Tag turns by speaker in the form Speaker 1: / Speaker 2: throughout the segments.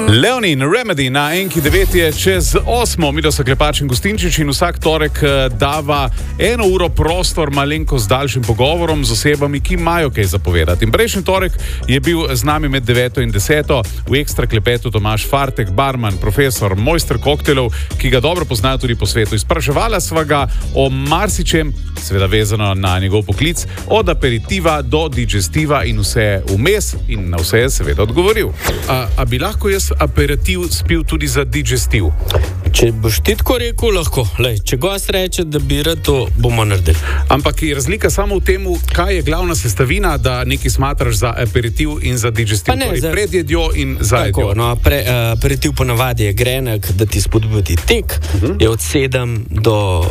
Speaker 1: Leonin Remedy na Enki 9 je čez 8. Mido so Klepač in Gustinčič in vsak torek dava 1 uro prostor malenko z daljšim pogovorom z osebami, ki imajo kaj zapovedati. In prejšnji torek je bil z nami med 9 in 10 v ekstra klepetu Tomaž Fartek, barman, profesor, mojster koktelov, ki ga dobro poznajo tudi po svetu. Izpraševala sva ga o marsičem, seveda vezano na njegov poklic, od aperitiva do digestiva in vse vmes, in na vse je seveda odgovoril. A bi lahko jaz aperitiv spil tudi za digestiv?
Speaker 2: Če boš ti tako rekel, lahko. Lej, če gost reče, da bi rad, to bomo naredili.
Speaker 1: Ampak je razlika samo v tem, kaj je glavna sestavina, da nekaj smatraš za aperitiv in za digestiv. Pred jedjo in za jedjo.
Speaker 2: Tako, no, aperitiv ponavadi je grenek, da ti spodbudi tek, je od 7 do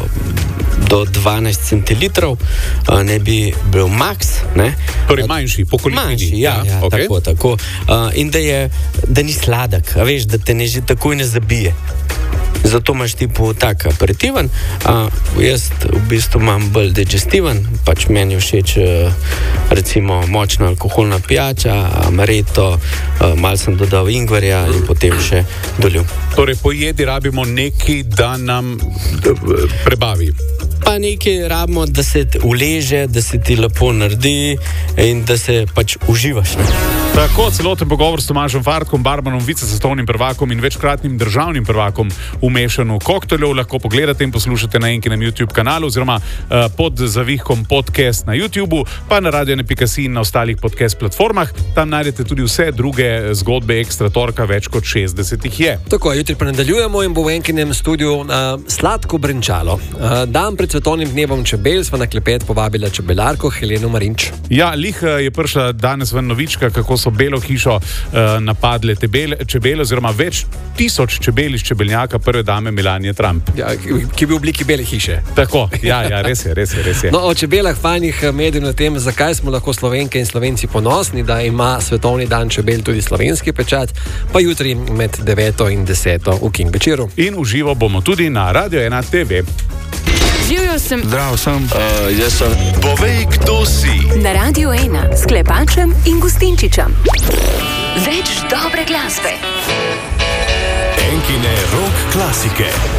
Speaker 2: 12 centilitrov, ne bi bil maks, ne?
Speaker 1: Torej manjši, po količini.
Speaker 2: Manjši, ja, okay. Tako. In da ni sladek, a veš, da te ne že takoj ne zabije. Zato imaš tipo tak aperitiven, jaz v bistvu imam bolj digestiven, pač meni všeč recimo močna alkoholna pijača, amaretto, malo sem dodal ingverja in potem še dolil.
Speaker 1: Torej po jedi rabimo nekaj, da nam prebavi.
Speaker 2: Pa nekaj rabimo, da se uleže, da se ti lepo naredi in da se pač uživaš.
Speaker 1: Tako, celoten pogovor s Tomažem Fartkom, barmanom, vicesvetovnim prvakom in večkratnim državnim prvakom v mešanju kokteljev lahko pogledate in poslušate na Enkinem YouTube kanalu oziroma pod zavihkom podcast na YouTubeu, pa na radio.si in na ostalih podcast platformah. Tam najdete tudi vse druge zgodbe ekstra torka, več kot 60 jih je.
Speaker 3: Tako, jutri pa nadaljujemo in bo v Enkinem studiu sladko brenčalo. Dan pred svetovnim dnevom čebel sva na klepet povabila čebelarko Heleno Marinč.
Speaker 1: Ja, je prišla danes ven novička, kako so Belo hišo napadle čebele oziroma več tisoč čebel iz čebelnjaka prve dame Melanie Trump.
Speaker 3: Ja, ki bi v obliki bele hiše.
Speaker 1: Tako, ja, res je.
Speaker 3: No, o čebelah fajnih medijev na tem, zakaj smo lahko Slovenke in Slovenci ponosni, da ima svetovni dan čebel tudi slovenski pečat, pa jutri med 9 in 10 v King večeru.
Speaker 1: In v živo bomo tudi na Radio 1 TV.
Speaker 4: Živjo sem.
Speaker 5: Zdrav sem.
Speaker 6: Jaz sem.
Speaker 5: Povej, kdo si.
Speaker 4: Na Radio 1 s Klepačem in Gustinčičem. Več dobre glasbe.
Speaker 5: Enkine rock klasike.